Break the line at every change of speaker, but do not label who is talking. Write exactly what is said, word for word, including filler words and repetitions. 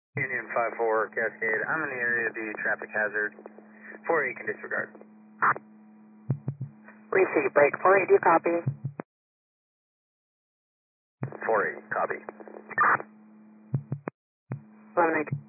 Union five four Cascade, I'm in the area of the traffic hazard. four eight can disregard.
Receive break four eight, do you copy?
four eight, copy.
eleven eight.